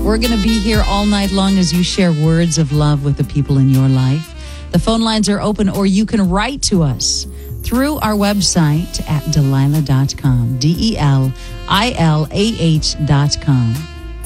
We're going to be here all night long as you share words of love with the people in your life. The phone lines are open, or you can write to us through our website at Delilah.com, DELILAH.com.